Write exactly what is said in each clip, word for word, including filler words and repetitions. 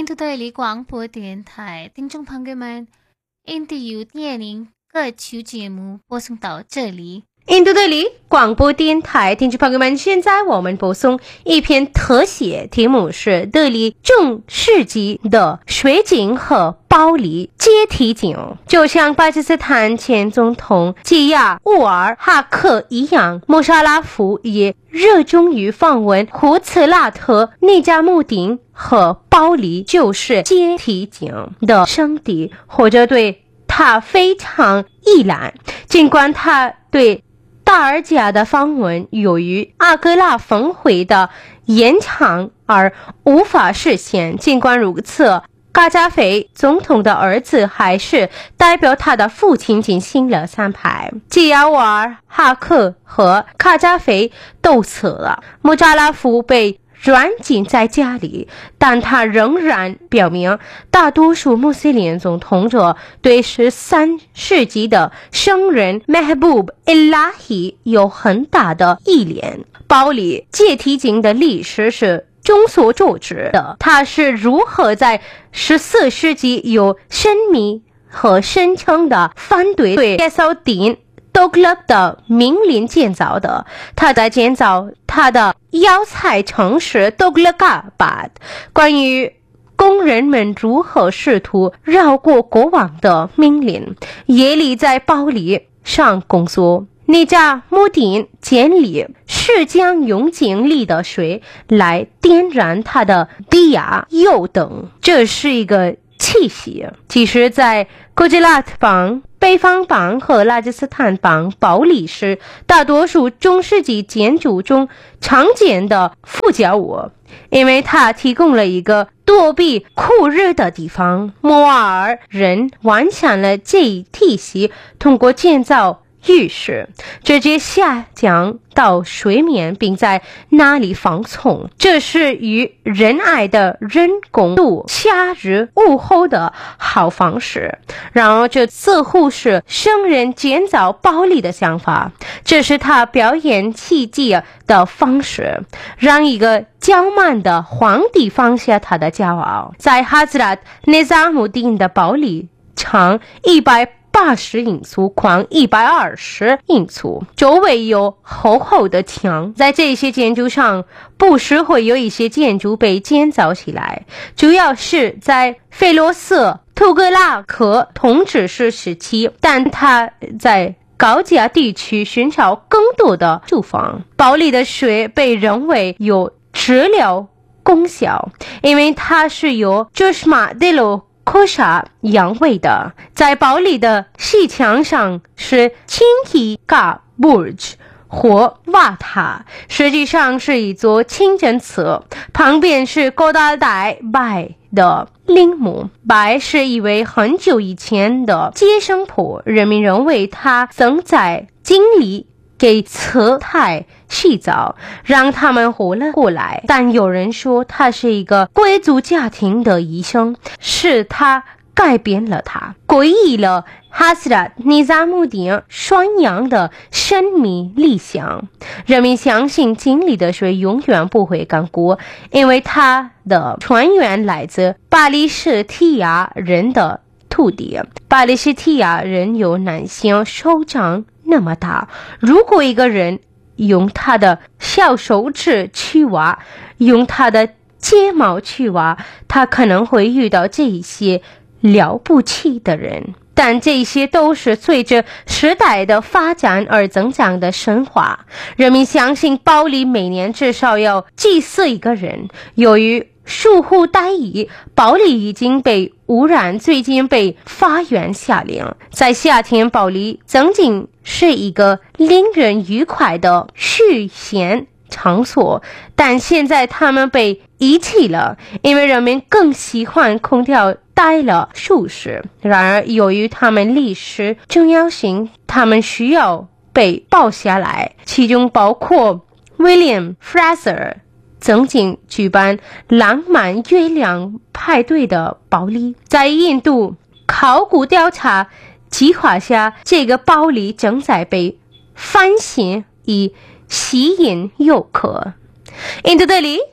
印度对里广播电台听众朋友们，印度有电影歌曲节目播送到这里。 印度对里广播电台听众朋友们，现在我们播送一篇特写，题目是德里中世纪的水井和包里阶梯井。就像巴基斯坦前总统吉亚乌尔哈克一样，穆沙拉夫也热衷于访问胡茨拉特尼加穆丁和包里就是阶梯井的圣地，或者对他非常依赖。尽管他对大尔贾的访问由于阿格拉峰会的延长而无法实现，尽管如此，卡扎菲总统的儿子还是代表他的父亲进行了参拜。吉亚瓦尔哈克和卡扎菲都死了，穆扎拉夫被软禁在家里，但他仍然表明大多数穆斯林总统者对十三世纪的圣人 Mehboob Ilahi 有很大的依恋。包里阶梯井的历史是众所周知的，它是如何在十四世纪有神秘和深沉的反对对耶稣丁多格勒的命令建造的。他在建造他的要塞城市多格勒嘎巴。关于工人们如何试图绕过国王的命令，耶利在包里上工作。尼加穆丁建立是将用井里的水来点燃他的低压油灯，这是一个气息。其实在古吉拉特邦、北方邦和拉吉斯坦邦，包里是大多数中世纪建筑中常见的附加物，因为它提供了一个躲避酷热的地方。摩尔人完善了这一体系，通过建造浴室直接下降到水面，并在那里放松，这是与仁爱的人工度夏日午后的好方式。然而这似乎是圣人建造包里的想法，这是他表演奇迹的方式，让一个骄慢的皇帝放下他的骄傲。在哈兹拉特内扎穆丁的包里长一百八十英寸，宽一百二十英寸，周围有厚厚的墙。在这些建筑上不时会有一些建筑被建造起来，主要是在费罗斯图格拉克统治时期，但他在高加地区寻找更多的住房。包里的水被认为有治疗功效，因为它是由朱什马德罗科沙养胃的。在包里的西墙上是青提嘎布什或瓦塔，实际上是一座清真寺，旁边是高达代拜的陵墓。拜是一位很久以前的接生婆，人们认为他曾在井里给慈太洗澡，让他们活了过来。但有人说他是一个贵族家庭的医生，是他改变了他，诡异了哈斯拉尼扎穆丁双阳的神秘理想。人们相信井里的水永远不会干枯，因为它的泉源来自巴利斯提亚人的土地。巴利斯提亚人有男性手掌那么大，如果一个人用他的小手指去挖，用他的睫毛去挖，他可能会遇到这些了不起的人。但这些都是随着时代的发展而增长的神话。人们相信包里每年至少要祭祀一个人。由于疏忽大意，包里已经被污染，最近被法院下令。在夏天，包里曾经是一个令人愉快的休闲场所，但现在他们被遗弃了，因为人们更喜欢空调待了舒适。然而由于他们历史重要性，他们需要被保下来，其中包括 William Fraser 曾经举办浪漫月亮派对的包里。在印度考古调查计划下，这个包里正在被翻新以吸引游客。印度德里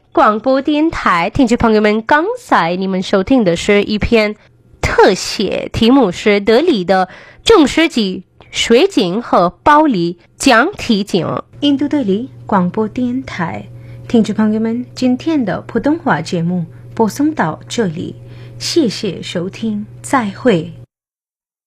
广播电台，听众朋友们，刚才你们收听的是一篇特写，题目是德里的中世纪水井和玻璃讲题景。印度德里广播电台，听众朋友们，今天的普通话节目播送到这里，谢谢收听，再会。